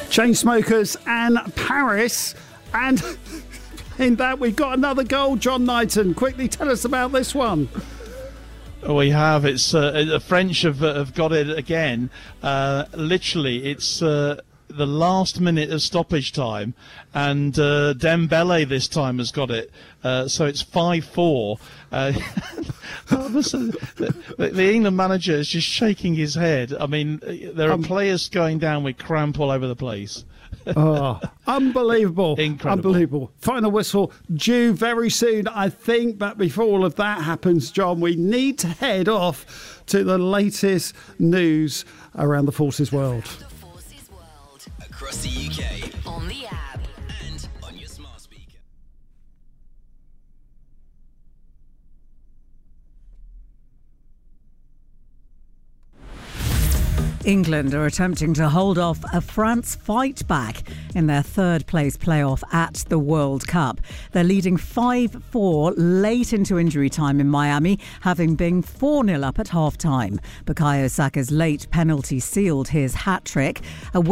Chainsmokers and Paris. And in that, we've got another goal. John Knighton, quickly tell us about this one. We have. It's the French have got it again. Literally, it's the last minute of stoppage time, and Dembele this time has got it. So it's 5-4. The England manager is just shaking his head. I mean, there are players going down with cramp all over the place. Oh, unbelievable. Incredible. Unbelievable. Final whistle due very soon, I think. But before all of that happens, John, we need to head off to the latest news around the Forces world. The Forces world. Across the UK. On the app. And on your smart speaker. England are attempting to hold off a France fight back in their third place playoff at the World Cup. They're leading 5-4 late into injury time in Miami, having been 4-0 up at half-time. Bukayo Saka's late penalty sealed his hat-trick.